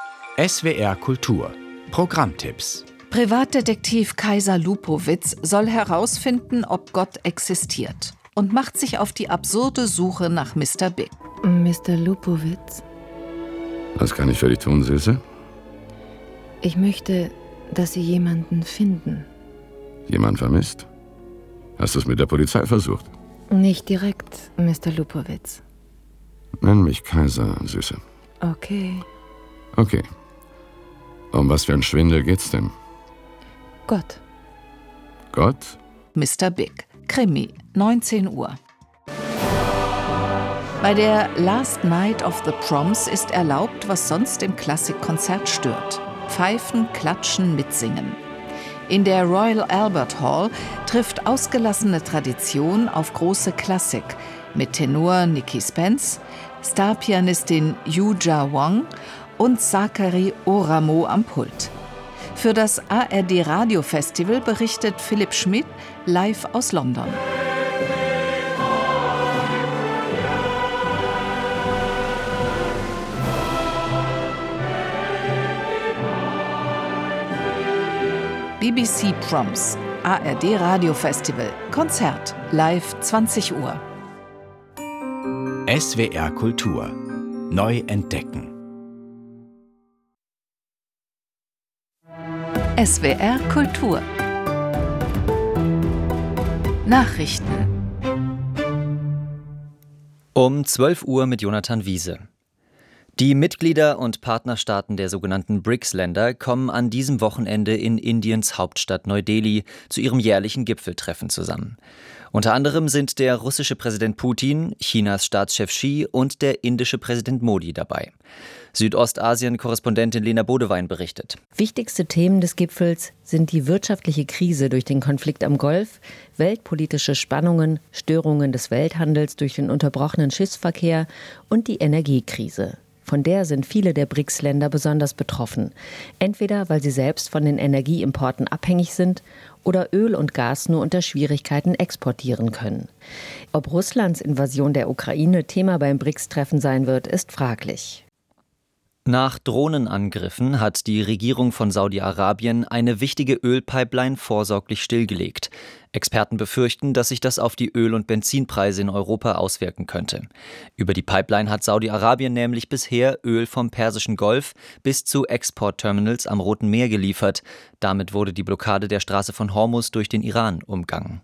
SWR Kultur Programmtipps. Privatdetektiv Kaiser Lupowitz soll herausfinden, ob Gott existiert und macht sich auf die absurde Suche nach Mr. Big. Mr. Lupowitz? Was kann ich für dich tun, Süße? Ich möchte, dass Sie jemanden finden. Jemand vermisst? Hast du es mit der Polizei versucht? Nicht direkt, Mr. Lupowitz. Nenn mich Kaiser, Süße. Okay. Okay. Um was für einen Schwindel geht's denn? Gott. Gott? Mr. Big. Krimi, 19 Uhr. Bei der Last Night of the Proms ist erlaubt, was sonst im Klassikkonzert stört. Pfeifen, Klatschen, Mitsingen. In der Royal Albert Hall trifft ausgelassene Tradition auf große Klassik mit Tenor Nicky Spence, Starpianistin Yuja Wang und Zachary Oramo am Pult. Für das ARD Radio Festival berichtet Philipp Schmidt live aus London. BBC Proms, ARD Radio Festival, Konzert, live 20 Uhr. SWR Kultur neu entdecken. SWR Kultur Nachrichten Um 12 Uhr mit Jonathan Wiese. Die Mitglieder und Partnerstaaten der sogenannten BRICS-Länder kommen an diesem Wochenende in Indiens Hauptstadt Neu-Delhi zu ihrem jährlichen Gipfeltreffen zusammen. Unter anderem sind der russische Präsident Putin, Chinas Staatschef Xi und der indische Präsident Modi dabei. Südostasien-Korrespondentin Lena Bodewein berichtet. Wichtigste Themen des Gipfels sind die wirtschaftliche Krise durch den Konflikt am Golf, weltpolitische Spannungen, Störungen des Welthandels durch den unterbrochenen Schiffsverkehr und die Energiekrise. Von der sind viele der BRICS-Länder besonders betroffen. Entweder weil sie selbst von den Energieimporten abhängig sind oder Öl und Gas nur unter Schwierigkeiten exportieren können. Ob Russlands Invasion der Ukraine Thema beim BRICS-Treffen sein wird, ist fraglich. Nach Drohnenangriffen hat die Regierung von Saudi-Arabien eine wichtige Ölpipeline vorsorglich stillgelegt. Experten befürchten, dass sich das auf die Öl- und Benzinpreise in Europa auswirken könnte. Über die Pipeline hat Saudi-Arabien nämlich bisher Öl vom Persischen Golf bis zu Exportterminals am Roten Meer geliefert. Damit wurde die Blockade der Straße von Hormuz durch den Iran umgangen.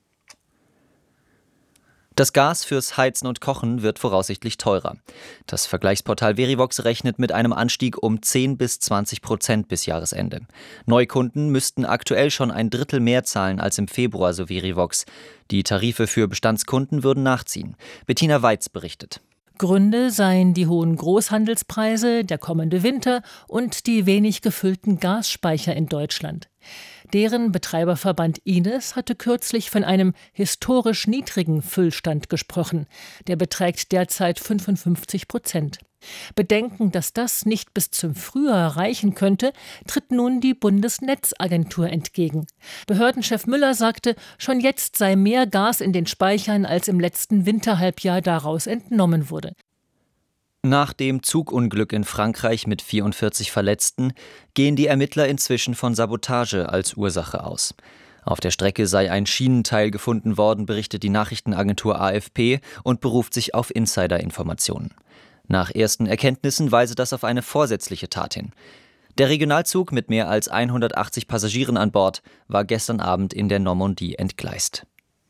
Das Gas fürs Heizen und Kochen wird voraussichtlich teurer. Das Vergleichsportal Verivox rechnet mit einem Anstieg um 10-20% bis Jahresende. Neukunden müssten aktuell schon ein Drittel mehr zahlen als im Februar, so Verivox. Die Tarife für Bestandskunden würden nachziehen. Bettina Weitz berichtet. Gründe seien die hohen Großhandelspreise, der kommende Winter und die wenig gefüllten Gasspeicher in Deutschland. Deren Betreiberverband Ines hatte kürzlich von einem historisch niedrigen Füllstand gesprochen. Der beträgt derzeit 55%. Bedenken, dass das nicht bis zum Frühjahr reichen könnte, tritt nun die Bundesnetzagentur entgegen. Behördenchef Müller sagte, schon jetzt sei mehr Gas in den Speichern, als im letzten Winterhalbjahr daraus entnommen wurde. Nach dem Zugunglück in Frankreich mit 44 Verletzten gehen die Ermittler inzwischen von Sabotage als Ursache aus. Auf der Strecke sei ein Schienenteil gefunden worden, berichtet die Nachrichtenagentur AFP und beruft sich auf Insider-Informationen. Nach ersten Erkenntnissen weise das auf eine vorsätzliche Tat hin. Der Regionalzug mit mehr als 180 Passagieren an Bord war gestern Abend in der Normandie entgleist.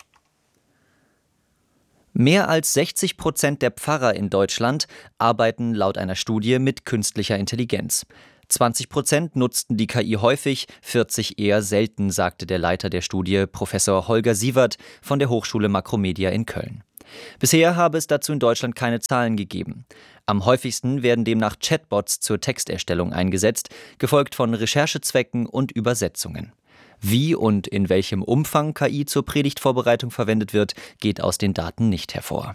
Mehr als 60% der Pfarrer in Deutschland arbeiten laut einer Studie mit künstlicher Intelligenz. 20% nutzten die KI häufig, 40% eher selten, sagte der Leiter der Studie, Professor Holger Sievert von der Hochschule Makromedia in Köln. Bisher habe es dazu in Deutschland keine Zahlen gegeben. Am häufigsten werden demnach Chatbots zur Texterstellung eingesetzt, gefolgt von Recherchezwecken und Übersetzungen. Wie und in welchem Umfang KI zur Predigtvorbereitung verwendet wird, geht aus den Daten nicht hervor.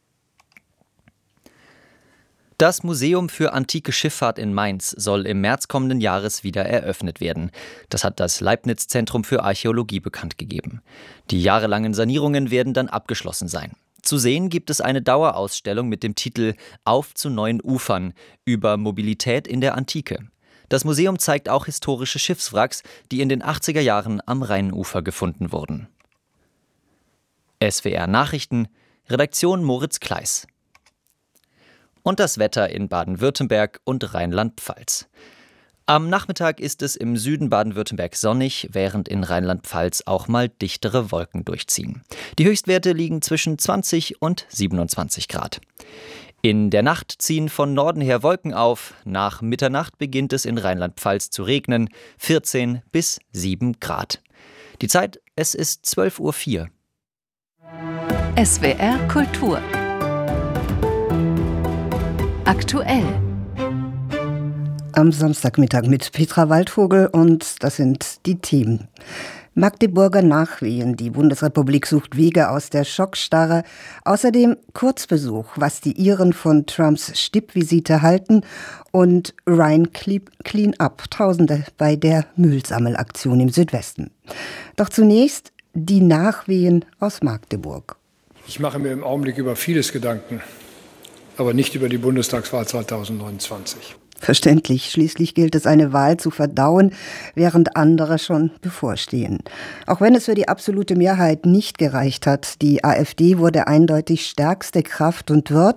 Das Museum für antike Schifffahrt in Mainz soll im März kommenden Jahres wieder eröffnet werden. Das hat das Leibniz-Zentrum für Archäologie bekannt gegeben. Die jahrelangen Sanierungen werden dann abgeschlossen sein. Zu sehen gibt es eine Dauerausstellung mit dem Titel »Auf zu neuen Ufern« über Mobilität in der Antike. Das Museum zeigt auch historische Schiffswracks, die in den 80er Jahren am Rheinufer gefunden wurden. SWR Nachrichten, Redaktion Moritz Kleiss. Und das Wetter in Baden-Württemberg und Rheinland-Pfalz. Am Nachmittag ist es im Süden Baden-Württemberg sonnig, während in Rheinland-Pfalz auch mal dichtere Wolken durchziehen. Die Höchstwerte liegen zwischen 20 und 27 Grad. In der Nacht ziehen von Norden her Wolken auf. Nach Mitternacht beginnt es in Rheinland-Pfalz zu regnen, 14 bis 7 Grad. Die Zeit, es ist 12:04 Uhr. SWR Kultur. Aktuell. Am Samstagmittag mit Petra Waldvogel und das sind die Themen. Magdeburger Nachwehen. Die Bundesrepublik sucht Wege aus der Schockstarre. Außerdem Kurzbesuch, was die Iren von Trumps Stippvisite halten. Und Rhine Clean Up. Tausende bei der Müllsammelaktion im Südwesten. Doch zunächst die Nachwehen aus Magdeburg. Ich mache mir im Augenblick über vieles Gedanken, aber nicht über die Bundestagswahl 2029. Verständlich, schließlich gilt es, eine Wahl zu verdauen, während andere schon bevorstehen. Auch wenn es für die absolute Mehrheit nicht gereicht hat, die AfD wurde eindeutig stärkste Kraft und wird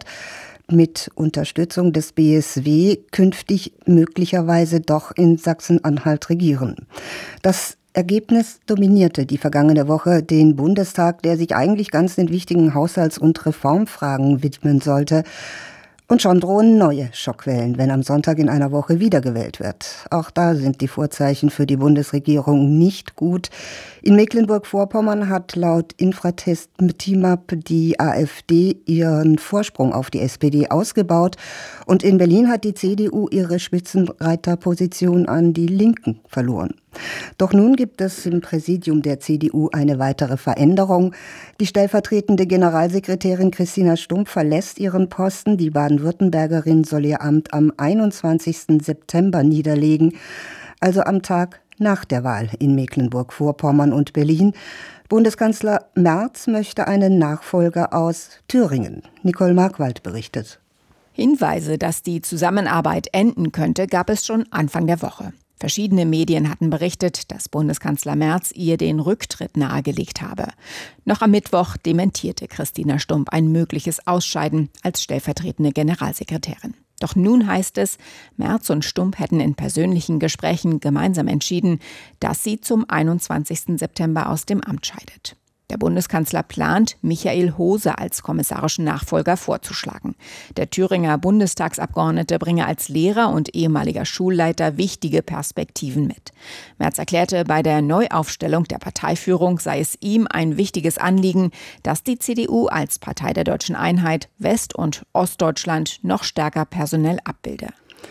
mit Unterstützung des BSW künftig möglicherweise doch in Sachsen-Anhalt regieren. Das Ergebnis dominierte die vergangene Woche den Bundestag, der sich eigentlich ganz den wichtigen Haushalts- und Reformfragen widmen sollte. Und schon drohen neue Schockwellen, wenn am Sonntag in einer Woche wiedergewählt wird. Auch da sind die Vorzeichen für die Bundesregierung nicht gut. In Mecklenburg-Vorpommern hat laut Infratest TIMAP die AfD ihren Vorsprung auf die SPD ausgebaut. Und in Berlin hat die CDU ihre Spitzenreiterposition an die Linken verloren. Doch nun gibt es im Präsidium der CDU eine weitere Veränderung. Die stellvertretende Generalsekretärin Christina Stumpf verlässt ihren Posten. Die Baden-Württembergerin soll ihr Amt am 21. September niederlegen, also am Tag nach der Wahl in Mecklenburg-Vorpommern und Berlin. Bundeskanzler Merz möchte einen Nachfolger aus Thüringen. Nicole Markwald berichtet. Hinweise, dass die Zusammenarbeit enden könnte, gab es schon Anfang der Woche. Verschiedene Medien hatten berichtet, dass Bundeskanzler Merz ihr den Rücktritt nahegelegt habe. Noch am Mittwoch dementierte Christina Stumpf ein mögliches Ausscheiden als stellvertretende Generalsekretärin. Doch nun heißt es, Merz und Stumpf hätten in persönlichen Gesprächen gemeinsam entschieden, dass sie zum 21. September aus dem Amt scheidet. Der Bundeskanzler plant, Michael Hose als kommissarischen Nachfolger vorzuschlagen. Der Thüringer Bundestagsabgeordnete bringe als Lehrer und ehemaliger Schulleiter wichtige Perspektiven mit. Merz erklärte, bei der Neuaufstellung der Parteiführung sei es ihm ein wichtiges Anliegen, dass die CDU als Partei der Deutschen Einheit West- und Ostdeutschland noch stärker personell abbilde.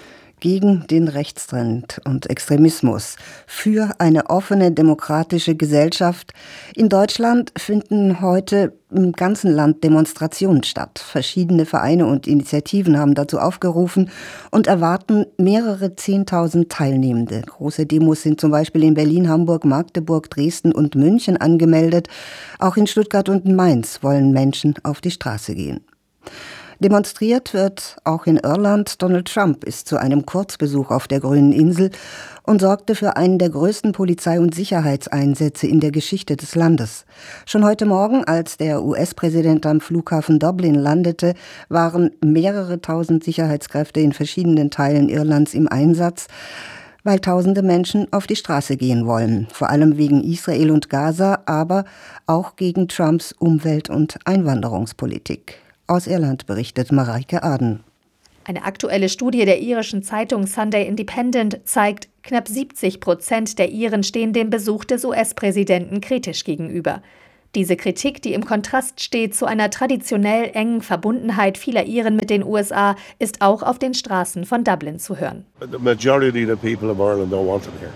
Gegen den Rechtstrend und Extremismus, für eine offene demokratische Gesellschaft. In Deutschland finden heute im ganzen Land Demonstrationen statt. Verschiedene Vereine und Initiativen haben dazu aufgerufen und erwarten mehrere 10.000 Teilnehmende. Große Demos sind zum Beispiel in Berlin, Hamburg, Magdeburg, Dresden und München angemeldet. Auch in Stuttgart und Mainz wollen Menschen auf die Straße gehen. Demonstriert wird auch in Irland. Donald Trump ist zu einem Kurzbesuch auf der grünen Insel und sorgte für einen der größten Polizei- und Sicherheitseinsätze in der Geschichte des Landes. Schon heute Morgen, als der US-Präsident am Flughafen Dublin landete, waren mehrere tausend Sicherheitskräfte in verschiedenen Teilen Irlands im Einsatz, weil tausende Menschen auf die Straße gehen wollen. Vor allem wegen Israel und Gaza, aber auch gegen Trumps Umwelt- und Einwanderungspolitik. Aus Irland berichtet Mareike Aden. Eine aktuelle Studie der irischen Zeitung Sunday Independent zeigt, knapp 70% der Iren stehen dem Besuch des US-Präsidenten kritisch gegenüber. Diese Kritik, die im Kontrast steht zu einer traditionell engen Verbundenheit vieler Iren mit den USA, ist auch auf den Straßen von Dublin zu hören. The majority of the people of Ireland don't want him here.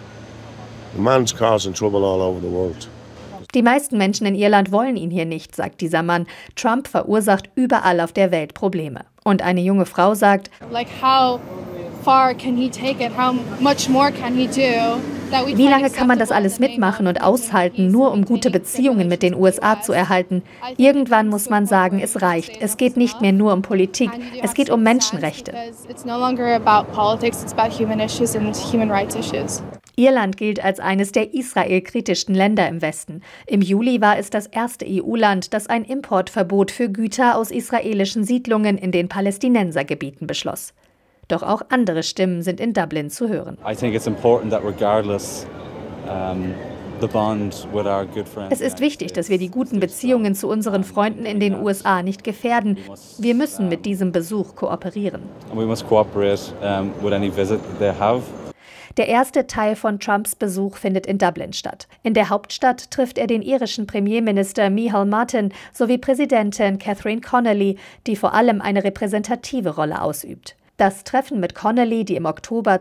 The man's causing trouble all over the world. Die meisten Menschen in Irland wollen ihn hier nicht, sagt dieser Mann. Trump verursacht überall auf der Welt Probleme. Und eine junge Frau sagt, how far can he take it? How much more can he do? Wie lange kann man das alles mitmachen und aushalten, nur um gute Beziehungen mit den USA zu erhalten? Irgendwann muss man sagen, es reicht. Es geht nicht mehr nur um Politik, es geht um Menschenrechte. Irland gilt als eines der israelkritischsten Länder im Westen. Im Juli war es das erste EU-Land, das ein Importverbot für Güter aus israelischen Siedlungen in den Palästinensergebieten beschloss. Doch auch andere Stimmen sind in Dublin zu hören. Es ist wichtig, dass wir die guten Beziehungen zu unseren Freunden in den USA nicht gefährden. Wir müssen mit diesem Besuch kooperieren. Der erste Teil von Trumps Besuch findet in Dublin statt. In der Hauptstadt trifft er den irischen Premierminister Micheál Martin sowie Präsidentin Catherine Connolly, die vor allem eine repräsentative Rolle ausübt. Das Treffen mit Connolly, die im Oktober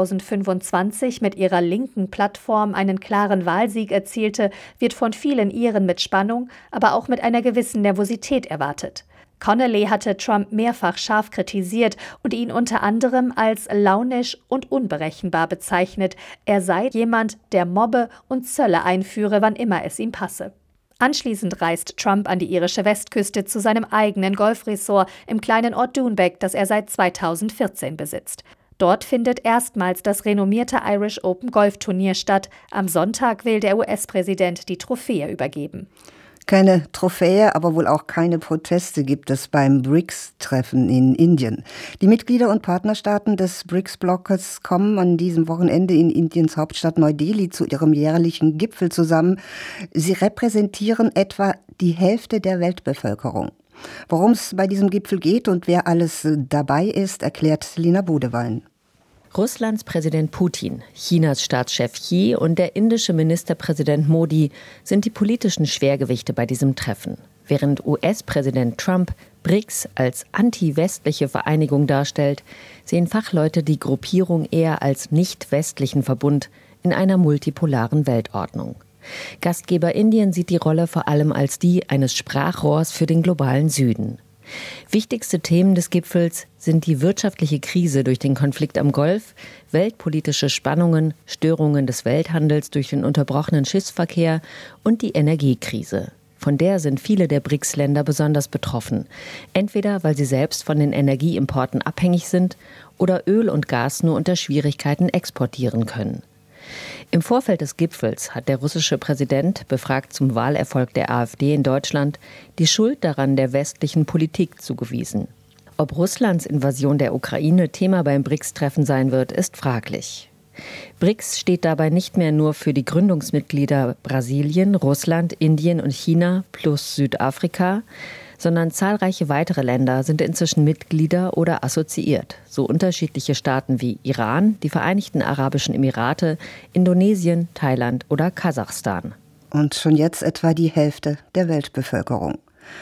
2025 mit ihrer linken Plattform einen klaren Wahlsieg erzielte, wird von vielen Iren mit Spannung, aber auch mit einer gewissen Nervosität erwartet. Connolly hatte Trump mehrfach scharf kritisiert und ihn unter anderem als launisch und unberechenbar bezeichnet. Er sei jemand, der mobbe und Zölle einführe, wann immer es ihm passe. Anschließend reist Trump an die irische Westküste zu seinem eigenen Golfresort im kleinen Ort Doonbeg, das er seit 2014 besitzt. Dort findet erstmals das renommierte Irish Open Golfturnier statt. Am Sonntag will der US-Präsident die Trophäe übergeben. Keine Trophäe, aber wohl auch keine Proteste gibt es beim BRICS-Treffen in Indien. Die Mitglieder und Partnerstaaten des BRICS-Blockes kommen an diesem Wochenende in Indiens Hauptstadt Neu-Delhi zu ihrem jährlichen Gipfel zusammen. Sie repräsentieren etwa die Hälfte der Weltbevölkerung. Worum es bei diesem Gipfel geht und wer alles dabei ist, erklärt Lina Bodewein. Russlands Präsident Putin, Chinas Staatschef Xi und der indische Ministerpräsident Modi sind die politischen Schwergewichte bei diesem Treffen. Während US-Präsident Trump BRICS als anti-westliche Vereinigung darstellt, sehen Fachleute die Gruppierung eher als nicht-westlichen Verbund in einer multipolaren Weltordnung. Gastgeber Indien sieht die Rolle vor allem als die eines Sprachrohrs für den globalen Süden. Wichtigste Themen des Gipfels sind die wirtschaftliche Krise durch den Konflikt am Golf, weltpolitische Spannungen, Störungen des Welthandels durch den unterbrochenen Schiffsverkehr und die Energiekrise. Von der sind viele der BRICS-Länder besonders betroffen, entweder weil sie selbst von den Energieimporten abhängig sind oder Öl und Gas nur unter Schwierigkeiten exportieren können. Im Vorfeld des Gipfels hat der russische Präsident, befragt zum Wahlerfolg der AfD in Deutschland, die Schuld daran der westlichen Politik zugewiesen. Ob Russlands Invasion der Ukraine Thema beim BRICS-Treffen sein wird, ist fraglich. BRICS steht dabei nicht mehr nur für die Gründungsmitglieder Brasilien, Russland, Indien und China plus Südafrika, sondern zahlreiche weitere Länder sind inzwischen Mitglieder oder assoziiert. So unterschiedliche Staaten wie Iran, die Vereinigten Arabischen Emirate, Indonesien, Thailand oder Kasachstan. Und schon jetzt etwa die Hälfte der Weltbevölkerung.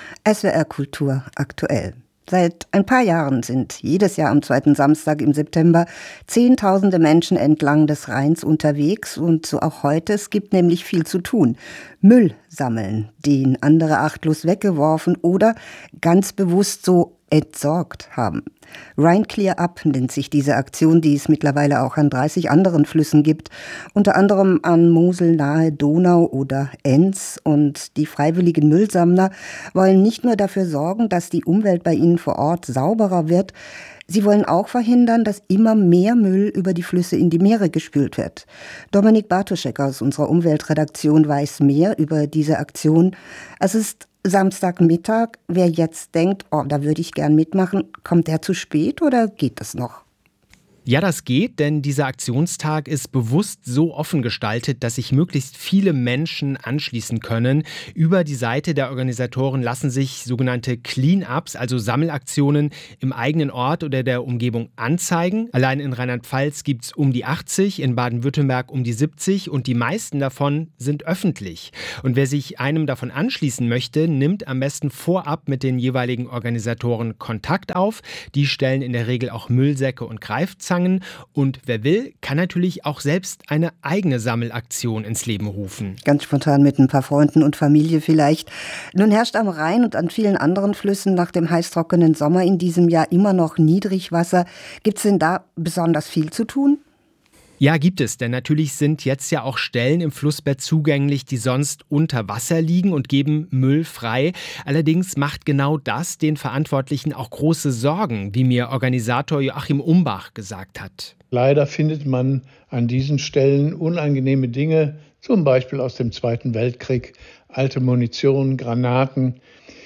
SWR Kultur aktuell. Seit ein paar Jahren sind jedes Jahr am 2. Samstag im September Zehntausende Menschen entlang des Rheins unterwegs und so auch heute. Es gibt nämlich viel zu tun. Müll sammeln, den andere achtlos weggeworfen oder ganz bewusst so entsorgt haben. Rhine Clear Up nennt sich diese Aktion, die es mittlerweile auch an 30 anderen Flüssen gibt, unter anderem an Mosel nahe Donau oder Enns. Und die freiwilligen Müllsammler wollen nicht nur dafür sorgen, dass die Umwelt bei ihnen vor Ort sauberer wird, sie wollen auch verhindern, dass immer mehr Müll über die Flüsse in die Meere gespült wird. Dominik Bartoschek aus unserer Umweltredaktion weiß mehr über diese Aktion. Es ist Samstagmittag. Wer jetzt denkt, oh, da würde ich gern mitmachen, kommt der zu spät oder geht das noch? Ja, das geht, denn dieser Aktionstag ist bewusst so offen gestaltet, dass sich möglichst viele Menschen anschließen können. Über die Seite der Organisatoren lassen sich sogenannte Clean-Ups, also Sammelaktionen im eigenen Ort oder der Umgebung anzeigen. Allein in Rheinland-Pfalz gibt es um die 80, in Baden-Württemberg um die 70 und die meisten davon sind öffentlich. Und wer sich einem davon anschließen möchte, nimmt am besten vorab mit den jeweiligen Organisatoren Kontakt auf. Die stellen in der Regel auch Müllsäcke und Greifzangen. Und wer will, kann natürlich auch selbst eine eigene Sammelaktion ins Leben rufen. Ganz spontan mit ein paar Freunden und Familie vielleicht. Nun herrscht am Rhein und an vielen anderen Flüssen nach dem heißtrockenen Sommer in diesem Jahr immer noch Niedrigwasser. Gibt es denn da besonders viel zu tun? Ja, gibt es, denn natürlich sind jetzt ja auch Stellen im Flussbett zugänglich, die sonst unter Wasser liegen und geben Müll frei. Allerdings macht genau das den Verantwortlichen auch große Sorgen, wie mir Organisator Joachim Umbach gesagt hat. Leider findet man an diesen Stellen unangenehme Dinge, zum Beispiel aus dem Zweiten Weltkrieg, alte Munition, Granaten.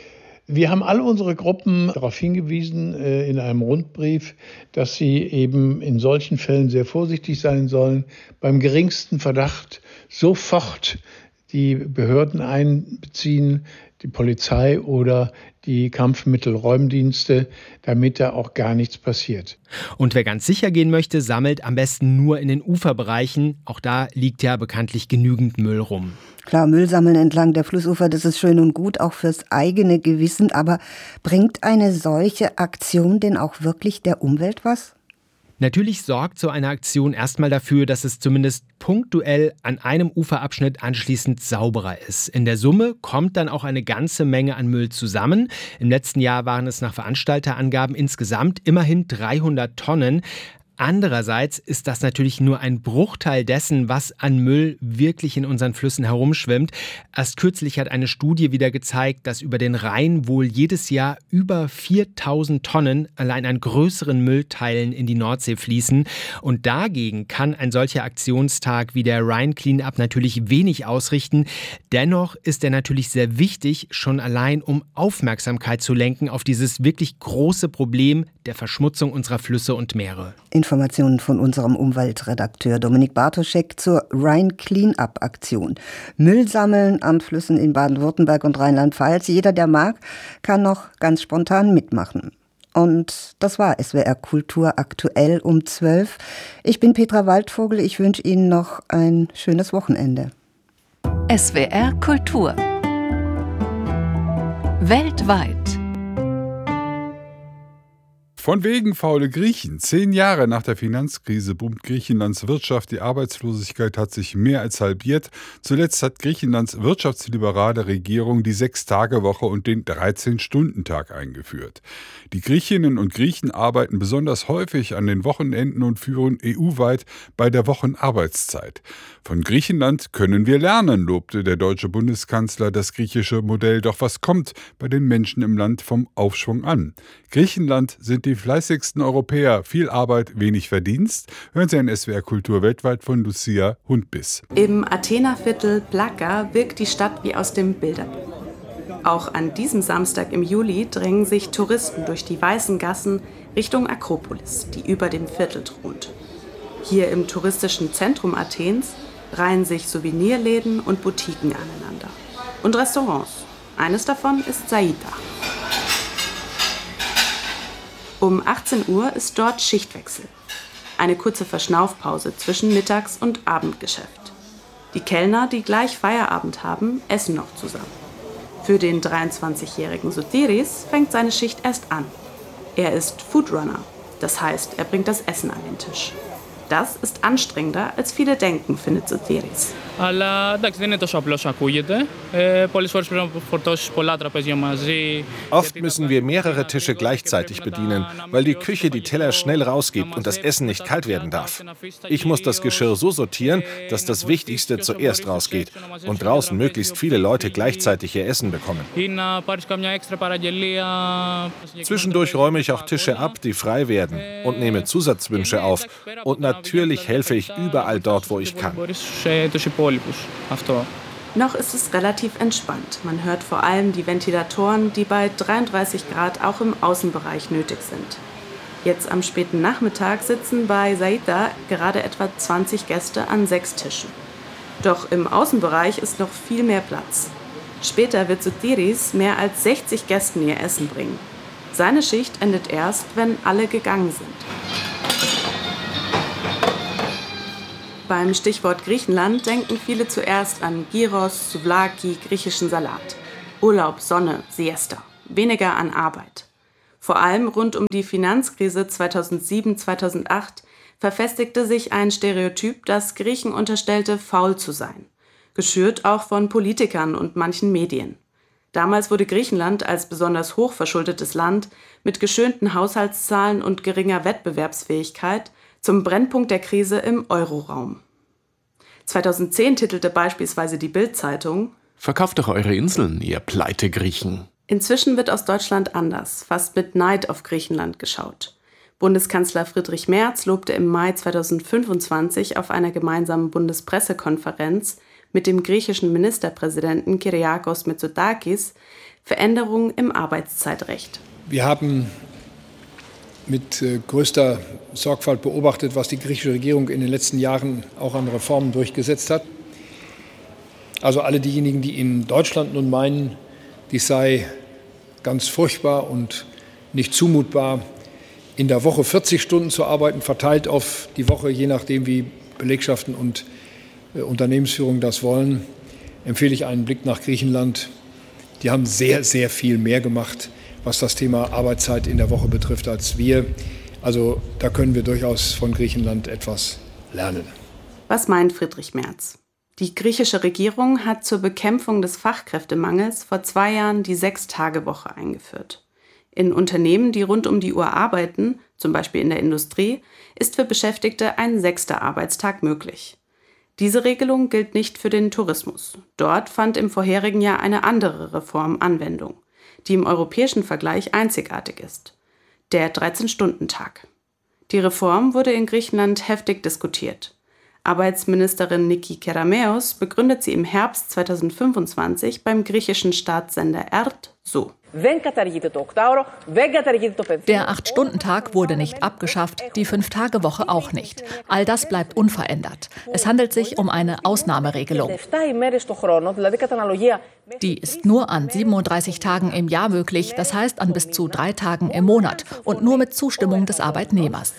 Wir haben alle unsere Gruppen darauf hingewiesen in einem Rundbrief, dass sie eben in solchen Fällen sehr vorsichtig sein sollen, beim geringsten Verdacht sofort die Behörden einbeziehen, die Polizei oder die Kampfmittelräumdienste, damit da auch gar nichts passiert. Und wer ganz sicher gehen möchte, sammelt am besten nur in den Uferbereichen. Auch da liegt ja bekanntlich genügend Müll rum. Klar, Müll sammeln entlang der Flussufer, das ist schön und gut, auch fürs eigene Gewissen. Aber bringt eine solche Aktion denn auch wirklich der Umwelt was? Natürlich sorgt so eine Aktion erstmal dafür, dass es zumindest punktuell an einem Uferabschnitt anschließend sauberer ist. In der Summe kommt dann auch eine ganze Menge an Müll zusammen. Im letzten Jahr waren es nach Veranstalterangaben insgesamt immerhin 300 Tonnen. Andererseits ist das natürlich nur ein Bruchteil dessen, was an Müll wirklich in unseren Flüssen herumschwimmt. Erst kürzlich hat eine Studie wieder gezeigt, dass über den Rhein wohl jedes Jahr über 4000 Tonnen allein an größeren Müllteilen in die Nordsee fließen. Und dagegen kann ein solcher Aktionstag wie der Rhine Cleanup natürlich wenig ausrichten. Dennoch ist er natürlich sehr wichtig, schon allein um Aufmerksamkeit zu lenken auf dieses wirklich große Problem der Verschmutzung unserer Flüsse und Meere. Informationen von unserem Umweltredakteur Dominik Bartoschek zur Rhine Cleanup-Aktion. Müll sammeln an Flüssen in Baden-Württemberg und Rheinland-Pfalz. Jeder, der mag, kann noch ganz spontan mitmachen. Und das war SWR Kultur aktuell um 12. Ich bin Petra Waldvogel. Ich wünsche Ihnen noch ein schönes Wochenende. SWR Kultur. Weltweit. Von wegen faule Griechen. 10 Jahre nach der Finanzkrise boomt Griechenlands Wirtschaft. Die Arbeitslosigkeit hat sich mehr als halbiert. Zuletzt hat Griechenlands wirtschaftsliberale Regierung die 6-Tage-Woche und den 13-Stunden-Tag eingeführt. Die Griechinnen und Griechen arbeiten besonders häufig an den Wochenenden und führen EU-weit bei der Wochenarbeitszeit. Von Griechenland können wir lernen, lobte der deutsche Bundeskanzler das griechische Modell. Doch was kommt bei den Menschen im Land vom Aufschwung an? Griechenland sind die fleißigsten Europäer. Viel Arbeit, wenig Verdienst. Hören Sie ein SWR Kultur weltweit von Lucia Hundbiss. Im Athenerviertel Plaka wirkt die Stadt wie aus dem Bilderbuch. Auch an diesem Samstag im Juli drängen sich Touristen durch die weißen Gassen Richtung Akropolis, die über dem Viertel thront. Hier im touristischen Zentrum Athens reihen sich Souvenirläden und Boutiquen aneinander. Und Restaurants. Eines davon ist Saida. Um 18 Uhr ist dort Schichtwechsel. Eine kurze Verschnaufpause zwischen Mittags- und Abendgeschäft. Die Kellner, die gleich Feierabend haben, essen noch zusammen. Für den 23-jährigen Sotiris fängt seine Schicht erst an. Er ist Foodrunner, das heißt, er bringt das Essen an den Tisch. Das ist anstrengender, als viele denken, findet Sotiris. Oft müssen wir mehrere Tische gleichzeitig bedienen, weil die Küche die Teller schnell rausgibt und das Essen nicht kalt werden darf. Ich muss das Geschirr so sortieren, dass das Wichtigste zuerst rausgeht und draußen möglichst viele Leute gleichzeitig ihr Essen bekommen. Zwischendurch räume ich auch Tische ab, die frei werden und nehme Zusatzwünsche auf. Und natürlich helfe ich überall dort, wo ich kann. Noch ist es relativ entspannt. Man hört vor allem die Ventilatoren, die bei 33 Grad auch im Außenbereich nötig sind. Jetzt am späten Nachmittag sitzen bei Saida gerade etwa 20 Gäste an 6 Tischen. Doch im Außenbereich ist noch viel mehr Platz. Später wird Sotiris mehr als 60 Gästen ihr Essen bringen. Seine Schicht endet erst, wenn alle gegangen sind. Beim Stichwort Griechenland denken viele zuerst an Gyros, Souvlaki, griechischen Salat. Urlaub, Sonne, Siesta. Weniger an Arbeit. Vor allem rund um die Finanzkrise 2007-2008 verfestigte sich ein Stereotyp, das Griechen unterstellte, faul zu sein. Geschürt auch von Politikern und manchen Medien. Damals wurde Griechenland als besonders hochverschuldetes Land mit geschönten Haushaltszahlen und geringer Wettbewerbsfähigkeit zum Brennpunkt der Krise im Euroraum. 2010 titelte beispielsweise die Bild-Zeitung: Verkauft doch eure Inseln, ihr Pleitegriechen. Inzwischen wird aus Deutschland anders, fast mit Neid auf Griechenland geschaut. Bundeskanzler Friedrich Merz lobte im Mai 2025 auf einer gemeinsamen Bundespressekonferenz mit dem griechischen Ministerpräsidenten Kyriakos Mitsotakis Veränderungen im Arbeitszeitrecht. Wir haben mit größter Sorgfalt beobachtet, was die griechische Regierung in den letzten Jahren auch an Reformen durchgesetzt hat. Also alle diejenigen, die in Deutschland nun meinen, dies sei ganz furchtbar und nicht zumutbar, in der Woche 40 Stunden zu arbeiten, verteilt auf die Woche, je nachdem wie Belegschaften und Unternehmensführung das wollen, empfehle ich einen Blick nach Griechenland. Die haben sehr, sehr viel mehr gemacht, was das Thema Arbeitszeit in der Woche betrifft, als wir. Also da können wir durchaus von Griechenland etwas lernen. Was meint Friedrich Merz? Die griechische Regierung hat zur Bekämpfung des Fachkräftemangels vor 2 Jahren die 6-Tage-Woche eingeführt. In Unternehmen, die rund um die Uhr arbeiten, zum Beispiel in der Industrie, ist für Beschäftigte ein 6. Arbeitstag möglich. Diese Regelung gilt nicht für den Tourismus. Dort fand im vorherigen Jahr eine andere Reform Anwendung, die im europäischen Vergleich einzigartig ist: der 13-Stunden-Tag. Die Reform wurde in Griechenland heftig diskutiert. Arbeitsministerin Niki Kerameos begründet sie im Herbst 2025 beim griechischen Staatssender ERT so: Der 8-Stunden-Tag wurde nicht abgeschafft, die 5-Tage-Woche auch nicht. All das bleibt unverändert. Es handelt sich um eine Ausnahmeregelung. Die ist nur an 37 Tagen im Jahr möglich, das heißt an bis zu 3 Tagen im Monat und nur mit Zustimmung des Arbeitnehmers.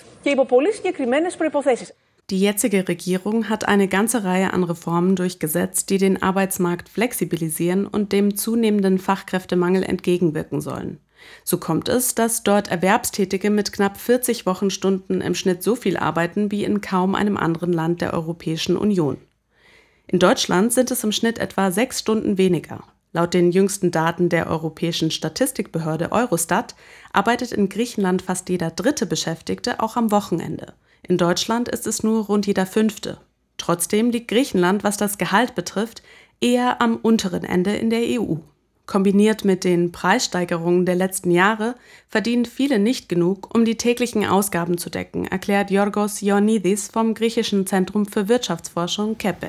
Die jetzige Regierung hat eine ganze Reihe an Reformen durchgesetzt, die den Arbeitsmarkt flexibilisieren und dem zunehmenden Fachkräftemangel entgegenwirken sollen. So kommt es, dass dort Erwerbstätige mit knapp 40 Wochenstunden im Schnitt so viel arbeiten wie in kaum einem anderen Land der Europäischen Union. In Deutschland sind es im Schnitt etwa 6 Stunden weniger. Laut den jüngsten Daten der Europäischen Statistikbehörde Eurostat arbeitet in Griechenland fast jeder 3. Beschäftigte auch am Wochenende. In Deutschland ist es nur rund jeder 5. Trotzdem liegt Griechenland, was das Gehalt betrifft, eher am unteren Ende in der EU. Kombiniert mit den Preissteigerungen der letzten Jahre verdienen viele nicht genug, um die täglichen Ausgaben zu decken, erklärt Yorgos Ioannidis vom griechischen Zentrum für Wirtschaftsforschung KEPE.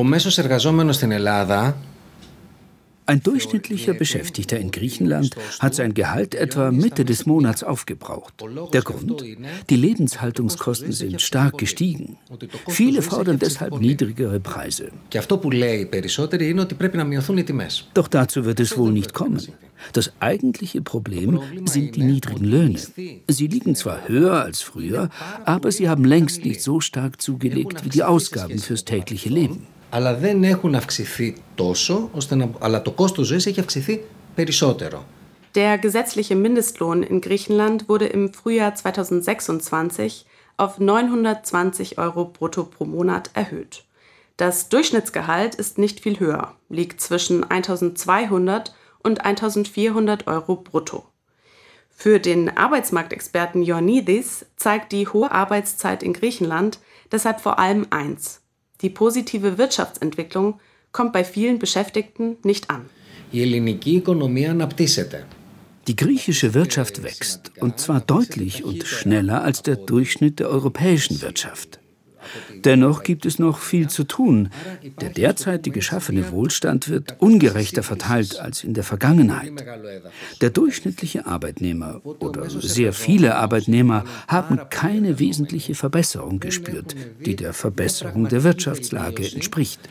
Ein durchschnittlicher Beschäftigter in Griechenland hat sein Gehalt etwa Mitte des Monats aufgebraucht. Der Grund? Die Lebenshaltungskosten sind stark gestiegen. Viele fordern deshalb niedrigere Preise. Doch dazu wird es wohl nicht kommen. Das eigentliche Problem sind die niedrigen Löhne. Sie liegen zwar höher als früher, aber sie haben längst nicht so stark zugelegt wie die Ausgaben fürs tägliche Leben. Αλλά δεν έχουν αυξηθεί τόσο, αλλά το κόστος ζωής έχει αυξηθεί περισσότερο. Der gesetzliche Mindestlohn in Griechenland wurde im Frühjahr 2026 auf 920 € brutto pro Monat erhöht. Das Durchschnittsgehalt ist nicht viel höher, liegt zwischen 1.200 und 1.400 € brutto. Für den Arbeitsmarktexperten Ioannidis zeigt die hohe Arbeitszeit in Griechenland deshalb vor allem eins: Die positive Wirtschaftsentwicklung kommt bei vielen Beschäftigten nicht an. Die griechische Wirtschaft wächst, und zwar deutlich und schneller als der Durchschnitt der europäischen Wirtschaft. Dennoch gibt es noch viel zu tun. Der derzeitig geschaffene Wohlstand wird ungerechter verteilt als in der Vergangenheit. Der durchschnittliche Arbeitnehmer oder sehr viele Arbeitnehmer haben keine wesentliche Verbesserung gespürt, die der Verbesserung der Wirtschaftslage entspricht.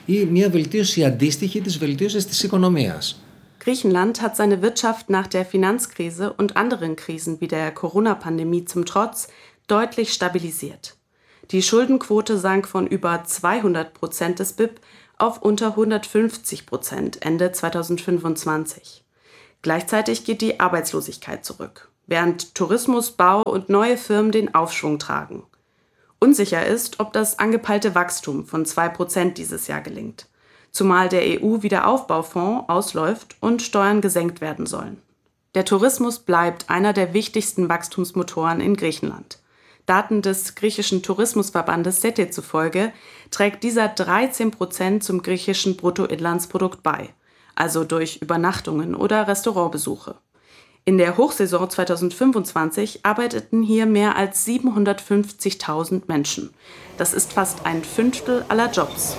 Griechenland hat seine Wirtschaft nach der Finanzkrise und anderen Krisen wie der Corona-Pandemie zum Trotz deutlich stabilisiert. Die Schuldenquote sank von über 200% des BIP auf unter 150% Ende 2025. Gleichzeitig geht die Arbeitslosigkeit zurück, während Tourismus, Bau und neue Firmen den Aufschwung tragen. Unsicher ist, ob das angepeilte Wachstum von 2% dieses Jahr gelingt, zumal der EU-Wiederaufbaufonds ausläuft und Steuern gesenkt werden sollen. Der Tourismus bleibt einer der wichtigsten Wachstumsmotoren in Griechenland. Daten des griechischen Tourismusverbandes SETE zufolge trägt dieser 13% zum griechischen Bruttoinlandsprodukt bei, also durch Übernachtungen oder Restaurantbesuche. In der Hochsaison 2025 arbeiteten hier mehr als 750.000 Menschen. Das ist fast ein Fünftel aller Jobs.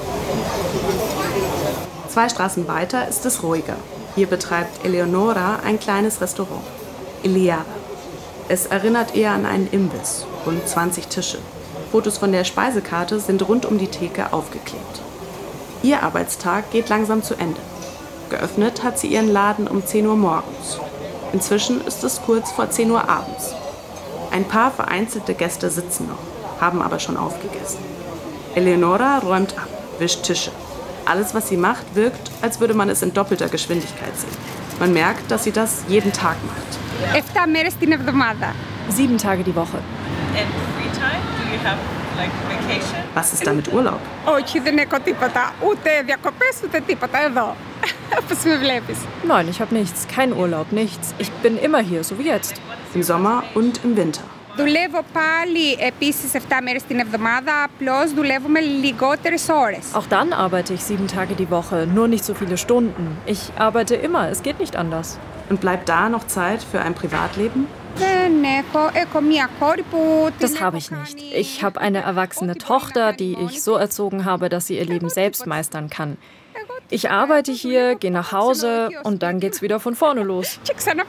2 Straßen weiter ist es ruhiger. Hier betreibt Eleonora ein kleines Restaurant. Iliada. Es erinnert eher an einen Imbiss, rund 20 Tische. Fotos von der Speisekarte sind rund um die Theke aufgeklebt. Ihr Arbeitstag geht langsam zu Ende. Geöffnet hat sie ihren Laden um 10 Uhr morgens. Inzwischen ist es kurz vor 10 Uhr abends. Ein paar vereinzelte Gäste sitzen noch, haben aber schon aufgegessen. Eleonora räumt ab, wischt Tische. Alles, was sie macht, wirkt, als würde man es in doppelter Geschwindigkeit sehen. Man merkt, dass sie das jeden Tag macht. 7 Tage die Woche. Was ist damit Urlaub? Nein, ich habe nichts. Kein Urlaub, nichts. Ich bin immer hier, so wie jetzt. Im Sommer und im Winter. Auch dann arbeite ich 7 Tage die Woche, nur nicht so viele Stunden. Ich arbeite immer, es geht nicht anders. Und bleibt da noch Zeit für ein Privatleben? Das habe ich nicht. Ich habe eine erwachsene Tochter, die ich so erzogen habe, dass sie ihr Leben selbst meistern kann. Ich arbeite hier, gehe nach Hause und dann geht's wieder von vorne los.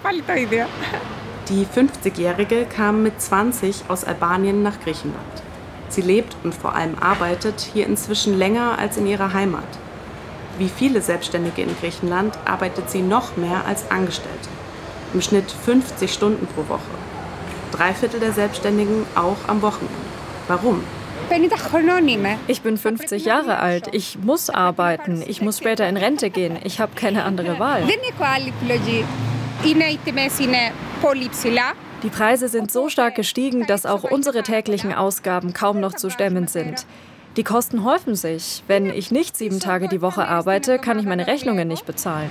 Die 50-Jährige kam mit 20 aus Albanien nach Griechenland. Sie lebt und vor allem arbeitet hier inzwischen länger als in ihrer Heimat. Wie viele Selbstständige in Griechenland arbeitet sie noch mehr als Angestellte. Im Schnitt 50 Stunden pro Woche. 3/4 der Selbstständigen auch am Wochenende. Warum? Ich bin 50 Jahre alt. Ich muss arbeiten. Ich muss später in Rente gehen. Ich habe keine andere Wahl. Die Preise sind so stark gestiegen, dass auch unsere täglichen Ausgaben kaum noch zu stemmen sind. Die Kosten häufen sich. Wenn ich nicht 7 Tage die Woche arbeite, kann ich meine Rechnungen nicht bezahlen.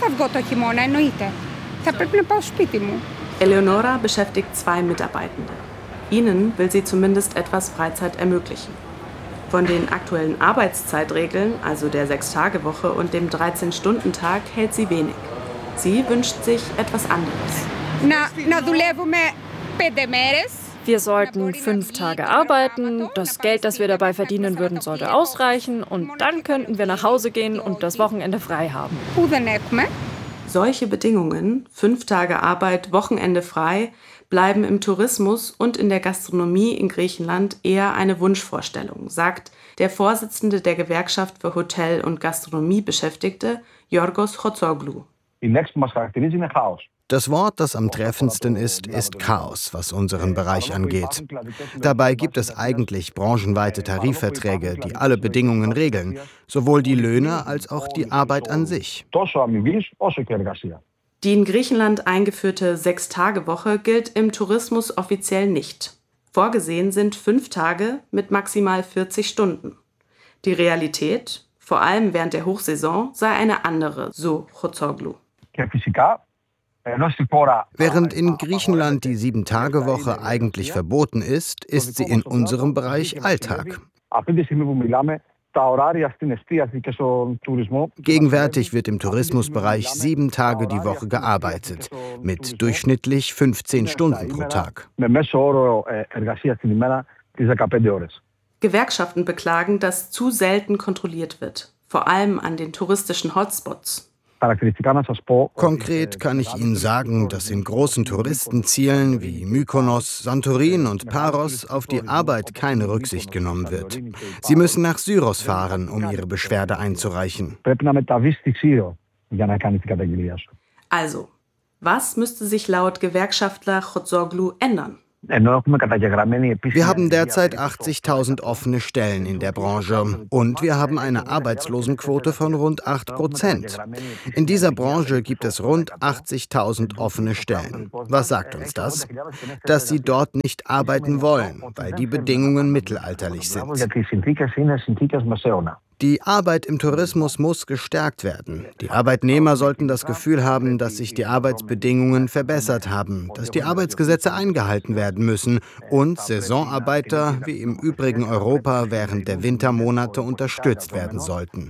Eleonora beschäftigt 2 Mitarbeitende. Ihnen will sie zumindest etwas Freizeit ermöglichen. Von den aktuellen Arbeitszeitregeln, also der 6-Tage-Woche und dem 13-Stunden-Tag, hält sie wenig. Sie wünscht sich etwas anderes. Wir sollten 5 Tage arbeiten, das Geld, das wir dabei verdienen würden, sollte ausreichen und dann könnten wir nach Hause gehen und das Wochenende frei haben. Solche Bedingungen, 5 Tage Arbeit, Wochenende frei, bleiben im Tourismus und in der Gastronomie in Griechenland eher eine Wunschvorstellung, sagt der Vorsitzende der Gewerkschaft für Hotel- und Gastronomiebeschäftigte, Yorgos Chotsoglu. Das Wort, das am treffendsten ist Chaos, was unseren Bereich angeht. Dabei gibt es eigentlich branchenweite Tarifverträge, die alle Bedingungen regeln, sowohl die Löhne als auch die Arbeit an sich. Die in Griechenland eingeführte 6-Tage-Woche gilt im Tourismus offiziell nicht. Vorgesehen sind 5 Tage mit maximal 40 Stunden. Die Realität, vor allem während der Hochsaison, sei eine andere, so Chotsoglu. Während in Griechenland die 7-Tage-Woche eigentlich verboten ist, ist sie in unserem Bereich Alltag. Gegenwärtig wird im Tourismusbereich 7 Tage die Woche gearbeitet, mit durchschnittlich 15 Stunden pro Tag. Gewerkschaften beklagen, dass zu selten kontrolliert wird, vor allem an den touristischen Hotspots. Konkret kann ich Ihnen sagen, dass in großen Touristenzielen wie Mykonos, Santorin und Paros auf die Arbeit keine Rücksicht genommen wird. Sie müssen nach Syros fahren, um Ihre Beschwerde einzureichen. Also, was müsste sich laut Gewerkschaftler Chotsoglu ändern? Wir haben derzeit 80.000 offene Stellen in der Branche und wir haben eine Arbeitslosenquote von rund 8%. In dieser Branche gibt es rund 80.000 offene Stellen. Was sagt uns das? Dass sie dort nicht arbeiten wollen, weil die Bedingungen mittelalterlich sind. Die Arbeit im Tourismus muss gestärkt werden. Die Arbeitnehmer sollten das Gefühl haben, dass sich die Arbeitsbedingungen verbessert haben, dass die Arbeitsgesetze eingehalten werden müssen und Saisonarbeiter wie im übrigen Europa während der Wintermonate unterstützt werden sollten.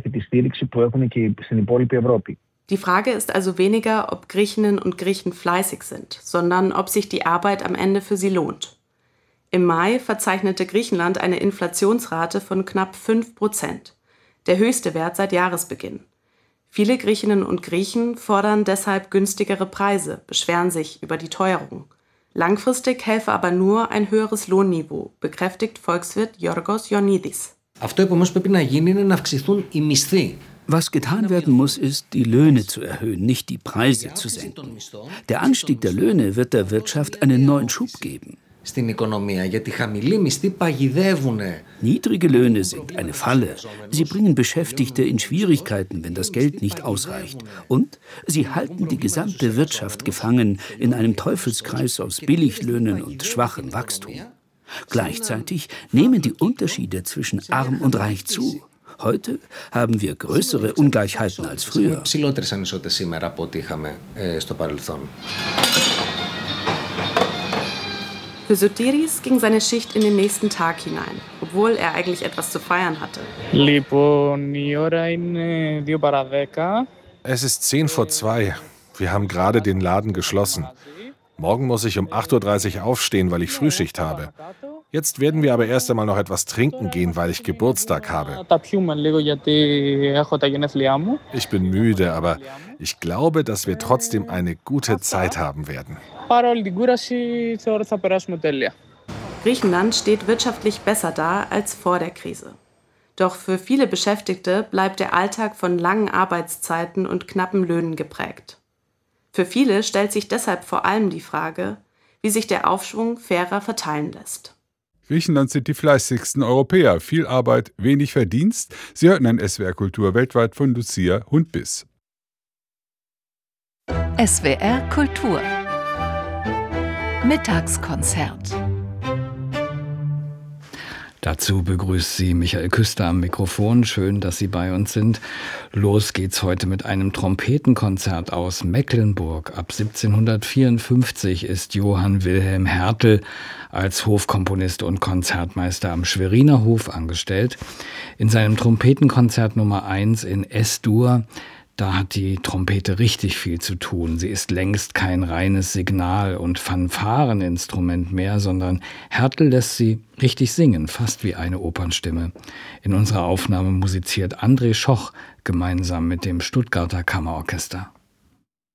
Die Frage ist also weniger, ob Griechinnen und Griechen fleißig sind, sondern ob sich die Arbeit am Ende für sie lohnt. Im Mai verzeichnete Griechenland eine Inflationsrate von knapp 5%, der höchste Wert seit Jahresbeginn. Viele Griechinnen und Griechen fordern deshalb günstigere Preise, beschweren sich über die Teuerung. Langfristig helfe aber nur ein höheres Lohnniveau, bekräftigt Volkswirt Yorgos Ioannidis. Was getan werden muss, ist, die Löhne zu erhöhen, nicht die Preise zu senken. Der Anstieg der Löhne wird der Wirtschaft einen neuen Schub geben. Niedrige Löhne sind eine Falle. Sie bringen Beschäftigte in Schwierigkeiten, wenn das Geld nicht ausreicht. Und sie halten die gesamte Wirtschaft gefangen in einem Teufelskreis aus Billiglöhnen und schwachem Wachstum. Gleichzeitig nehmen die Unterschiede zwischen Arm und Reich zu. Heute haben wir größere Ungleichheiten als früher. Für Sotiris ging seine Schicht in den nächsten Tag hinein, obwohl er eigentlich etwas zu feiern hatte. Es ist 1:10. Wir haben gerade den Laden geschlossen. Morgen muss ich um 8:30 Uhr aufstehen, weil ich Frühschicht habe. Jetzt werden wir aber erst einmal noch etwas trinken gehen, weil ich Geburtstag habe. Ich bin müde, aber ich glaube, dass wir trotzdem eine gute Zeit haben werden. Griechenland steht wirtschaftlich besser da als vor der Krise. Doch für viele Beschäftigte bleibt der Alltag von langen Arbeitszeiten und knappen Löhnen geprägt. Für viele stellt sich deshalb vor allem die Frage, wie sich der Aufschwung fairer verteilen lässt. Griechenland sind die fleißigsten Europäer. Viel Arbeit, wenig Verdienst. Sie hörten ein SWR Kultur weltweit von Lucia Hundbiss. SWR Kultur Mittagskonzert. Dazu begrüßt Sie Michael Küster am Mikrofon. Schön, dass Sie bei uns sind. Los geht's heute mit einem Trompetenkonzert aus Mecklenburg. Ab 1754 ist Johann Wilhelm Hertel als Hofkomponist und Konzertmeister am Schweriner Hof angestellt. In seinem Trompetenkonzert Nummer 1 in S-Dur, da hat die Trompete richtig viel zu tun. Sie ist längst kein reines Signal- und Fanfareninstrument mehr, sondern Hertel lässt sie richtig singen, fast wie eine Opernstimme. In unserer Aufnahme musiziert André Schoch gemeinsam mit dem Stuttgarter Kammerorchester.